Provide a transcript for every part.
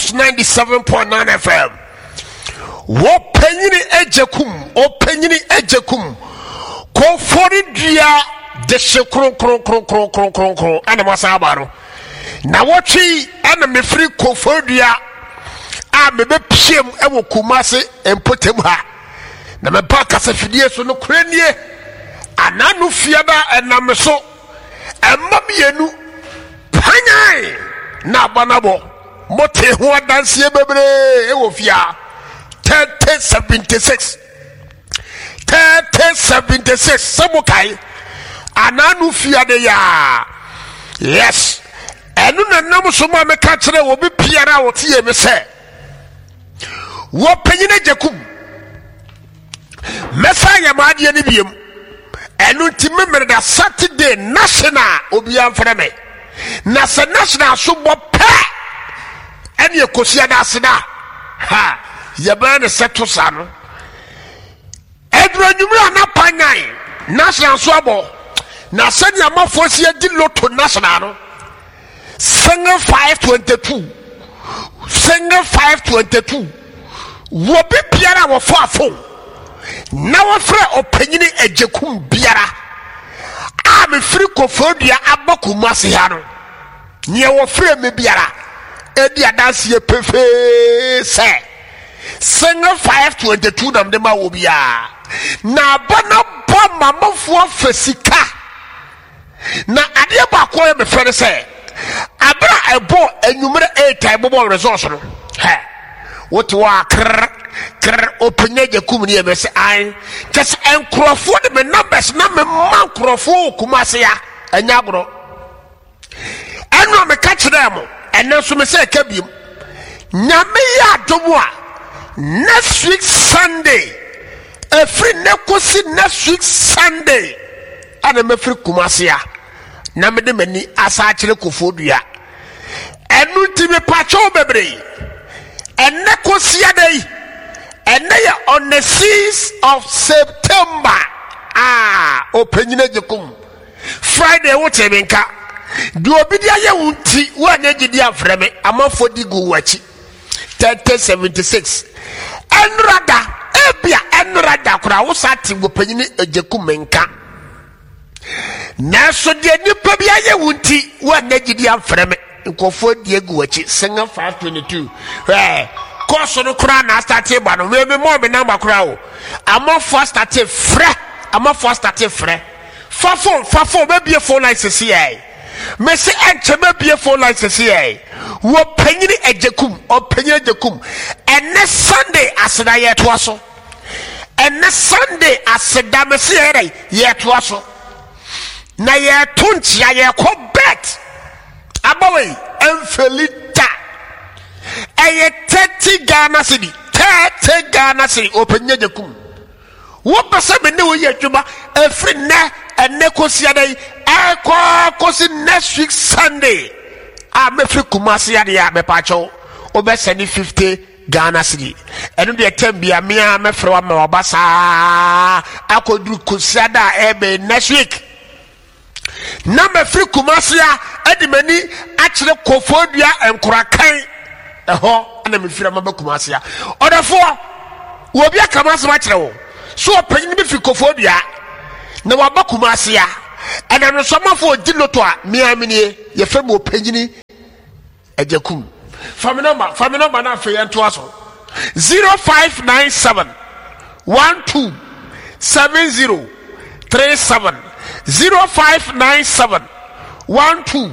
Coast 97.9 FM. Wo penyini ejekum ko fori dia de shekron kron ana masabaro na wochi ana mefri ko fodia a mebe piem ewo kumase empotem ha na me ba kasa fidie so no kranie ananu fiada enameso emabienu panyai na banabo mote ho adanse bebre ewo fia 3076 sabukai ananu fiade ya yes enu na nam so ma me ka kire wo bi piara wo tie me se wo penyine jekum mesa ya maade ni biem enu ti memere da Saturday national obi amfere me na se national so bo pa ene ekosia da aseda ha ya ba ne seto sa no eduranyumra na panyan national so abo na se ni amafosi adi loto national no single 522 wo bi piara wo fafo na wo frɛ opanyini ejekum biara a me firi kofodua abakuma se ha no nye wo frɛ me biara edi adanse pefe se single 522 nam de ma wo bia na bana bɔ mamafo fasika na ade ba ko me fere se abra ebo enumere 8 bobo resource no he what wa kr openye kum ni e se ai just enkrofo de me numbers na me man krofo kumase ya anyagro eno me ka kire mo eno so me se ka biem nyame ya domo a next week Sunday every nekosi next week Sunday ana me free kumase ya na me de mani asa kire kofodua enu ti me pacho bebre enne kosia dai enne ya on the 6th of September opanyina jekum Friday wo tebenka di obidia ye wunti wo anya gidi afreme amafo digu wachi 3076 enrada kura wo sati opanyina jekum menka na so de nipa bia ye wunti wo anya gidi afreme nkofo diegu wachi singa 522 course no kura na start ba no me mo me number kura o ama first start frɛ fafo be bie phone license here me se enche be bie phone license here wo panyini ejekum ene Sunday aseda ye to aso ene Sunday aseda me se here ye to aso na ye tonchia ye ko bet abawe enfelita eye 30 Ghana cedi openye jekum wo pese me ne wo ye adwuma every na ene kosia dai kosi next week Sunday me free kumasi ya dia me pacho obe send 50 Ghana cedi enu de tambia me a me frɛ wa me obasa akoduru kosia da ebe next week na me free kumasi ya edimani akire kofodua enkorakan eho ana me fira mabakumase ya odafo wo bia kamase ma kire wo so opanyin be fi kofodua na wabakumase ya ana no somafo di loto a miamini ye fam opanyin ejekum family number na fe yento aso 0597 12 7037 0597 12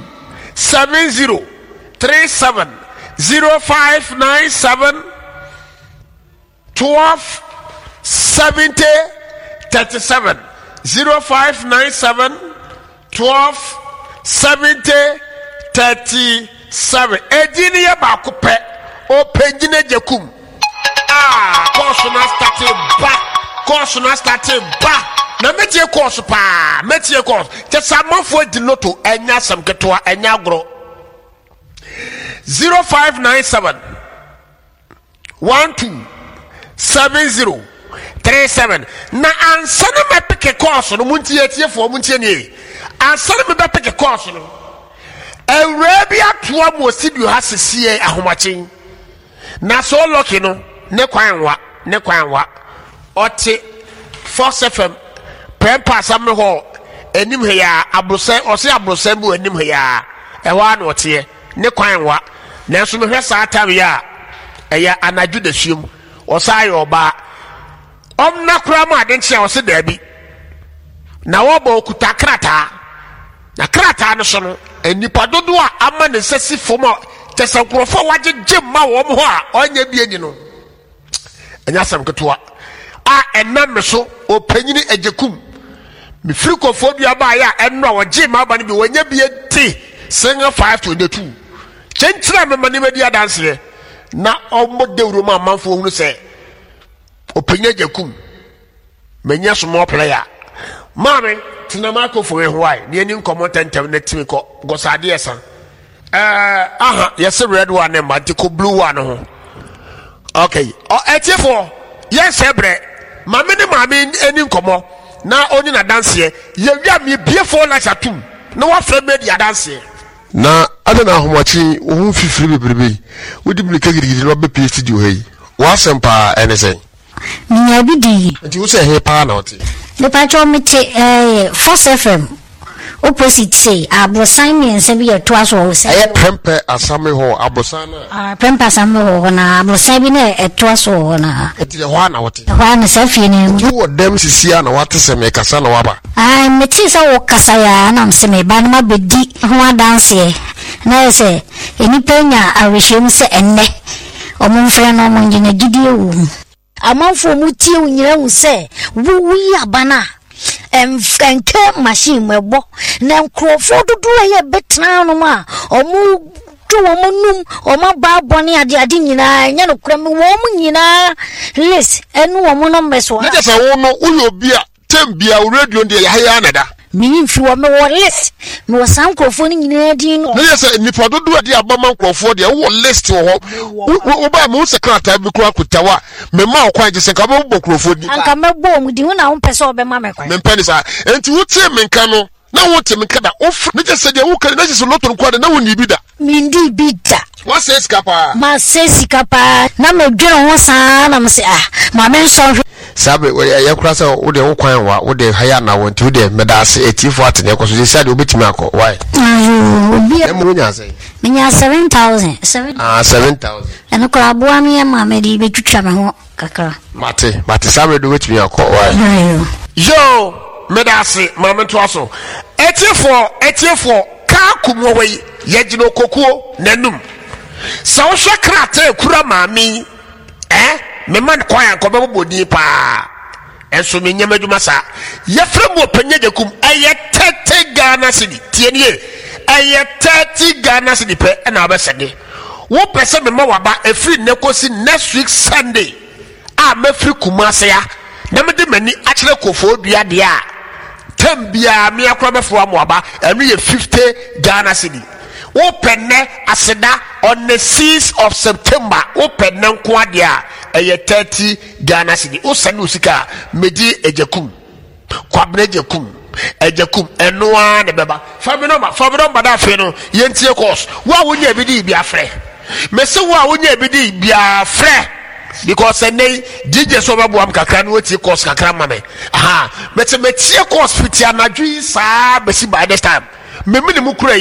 7037 0597 12 70 37 0597 12 70 37 edini ya ba kope openjine jekum course na starting ba na metie course pa metie course tesa mafo di loto enya sam ketoa enya gro 0597 12 70 37 na ansana me pick course no muntie tiefo muntie ni ansana me be pick course no ewre bia toa mo sidu ha sesie ahomachen na so lucky no ne kwan wa ɔte Force FM pempa samre ho enim he ya abrosan ɔse abrosan bu enim he ya ɛwa na ɔte ne kwan wa na so me hwɛ saa time ya ɛya anadwo da suom ɔsa yɛ ɔba ɔmna kura ma ade nkyɛn ɔse daabi na wɔbɔ okuta krata na krata no so no enipa dodo a ama ne sesi fom a tesankrofo wagye ma wɔm ho a ɔnya bi ani no enya sam ketwa a enam me so opanyini ajekum me frikofo bia ba ya enno a wɔgye ma ba no bi wɔnya bi enti singa 522 chentra me mani medi adanse na ɔmo dewro ma manfo hunu sɛ opanyini ajekum menya small player mame tina microphone ho ai ne ani nkomo tentem na timi ko gosade esa yes red one and magical blue one ho okay etiefo yes ebre mame ne mame ani nkomo na oni na dance ye wia me biefo la chatum na wa fra media dance na adana ahomachi ohun fifiri bebrebe wodi mlika girigiri no be PhD o hey wa sempa enese nya bidi nti wo se he pa na oti le pacho mete Force FM opposite say abrosan mi ense bi eto aso wo se pempe asame ho abrosan na pempe asame ho na abrosan bi na eto aso na eti ho na wote ho na safie ne wo dem sisia na wate se me kasa na waba meti se wo kasa ya na mse me ba na mabedi ho adanse na se eni penya awehiem se enne omumfre no mo ngine gidie wo amanfo mu tie unyira hu se wuwi abana enke machine mebo na nkrofo dodo ye betna no ma omu do omu num omu ba boni ade nyina nya no kram wo mu nyina list enu omu no meso na se wo no uyo bia tembia radio de ya nada mini fi wo me wo list me wo san nkrofo ni nyina din no na se nipa dodo ade abama nkrofo de wo list wo ba mu secretary bi kura kutawa me ma kwa je se ka bo nkrofo di anka mebo mu di hu na wo pese obema me kwa me mpani sa enti wo tie me nka no na wo tie me nka da off ne je se de wo kare na je se lotto kwa de na wo ni bi da mindi bida wa se skapa ma se sikapa na me dwere ho saa na me se ma me nso sabe ya kura sa wo de wo kwan wa wo de haya na wo nti wo de medase etifo atene ko so je sa de obetimi akọ why obi e mo nya say menya 7000 7000 eno kura boa me ma me di betwitwa me ho kakra mate sabe de obetimi akọ why yo medase mama to aso etiefo ka kumo we yegino kokuo nanum sa wo hwe krata ekura maami me man kwaya ko be bodi pa enso me nyama dwuma sa yefra mo panya jakum aye 30 Ghana cedi tienie aye 30 Ghana cedi pe na abesede wo pese me ma waba efri nekosi next week Sunday a mafri kumase ya na me de mani akere kofo dua de a tambia me akora befo amwaba enu ye 50 Ghana cedi wo penne aseda on the 6th of September wo penne nko ade a eye 30 Ghana cedi wo sane usika meji ejakum kwabne ejakum enoa ne beba fabi number da fe no yentie course wa wonya bidi bia frɛ mese wa wonya bidi bia frɛ because enei DJ so babu am kakra no tie course kakra mame metie course fiti anadwi saa besi by this time me minimu kura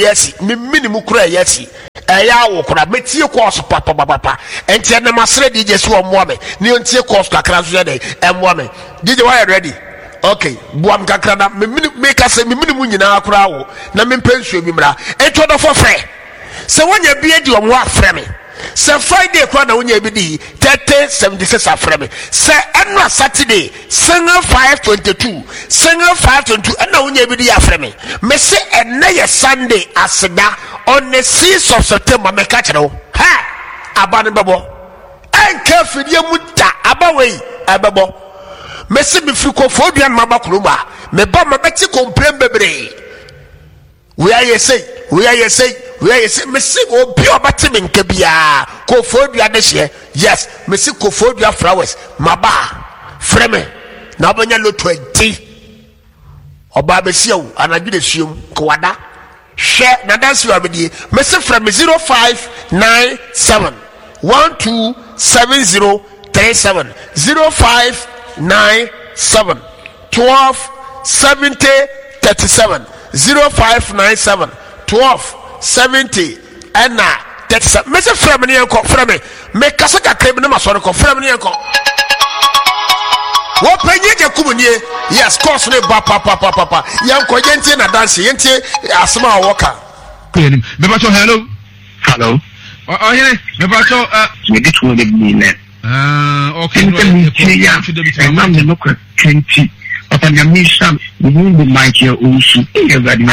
yesi eya wo kura metie course papa enti na masre DJ so mo me ni ontie course kakra so dey emmo me DJ why you ready okay buam kakra na me ka se me minimu nyina kura wo na me mpensuo bi mra ento do for frɛ se wonya bia di omo afrɛ me se Friday kwa na wonya bi di 3076 afrɛ me se enwa Saturday single 522 na wonya bi di afrɛ me me se enne ye Sunday aseda on the 6th of September me ka kyerɛ wo abane bebo enka fidie mu ta abawei abebo me se me firi ko fodua na mabakroma me ba mabeti complain bebre we are say me see obi obati me nka bia ko fodua de hye yes me see ko fodua flowers maba freme na obanya lo 20 oba be sia wo anadwe de suom ko wada hwe na dance wa be die me see freme 0597 127037 0597 1270 37 0597 1270 and 37. Mr. Fremini and Frame, make Casaka Crabin Masonic of Fremini and Co. What penny Kumuni? Yes, course, papa, young Coyenti and Dancy, a small walker. Mebacho, hello. Hello. Oh, yeah, Mebacho, you did what it mean. Okay, I'm not the local 20. Upon your mission, we will be like your own soup. Wonderful.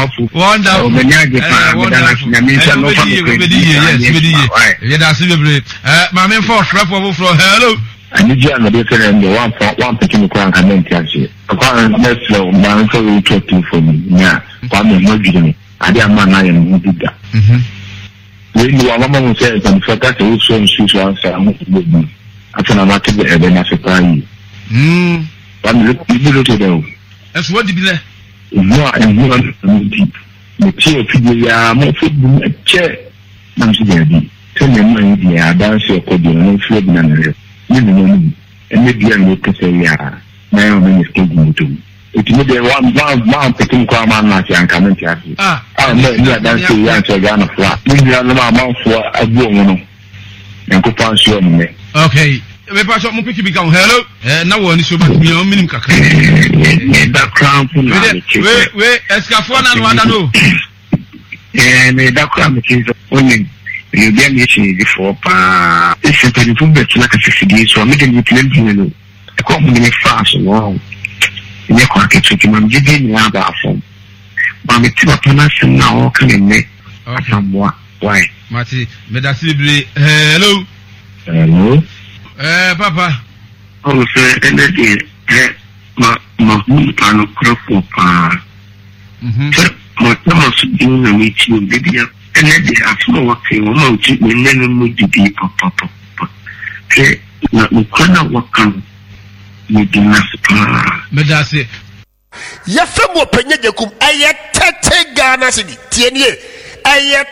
My main force, hello. I need you and the one picking the crown and then upon next flow, my uncle will talk to for me. Yeah, I'm not giving it. I didn't man, I am did that. When you are woman says, and forgot to also choose one, so I'm with me. After I'm not to the event, I surprise you. I'm looking at them. That's what did be there. No, I'm not deep. The chair figure, more food, a chair. I'm saying, tell me, my dance your code, no flood, none. And maybe I'm looking to say, yeah, my own is taking to. It may be one picking crime and I'm coming to you. I'm not dancing to a gun of flat. Maybe I'm not for a woman. And go pass your me. Okay. Me pass up mo pick become hello. Now one is so much me on minimum kakra. That crown we escafo na no ada no. That crown is only you get me before pa. It's a very good bet like a 60 days so I'm making you plan you. I come in fast wow. You can't get to my giving now about phone. But me tell us now can in me. Somewhat why? Mati, me da sibli hello. Hello. Papa. Oh, sir, and that is my pan crop pa. My house doing a meeting, baby, and that they are small working on it when never would be papa. Not the corner work on with the master. Medasi. Yafemo Penyakum, I yet 30 Ghana City, 10 years.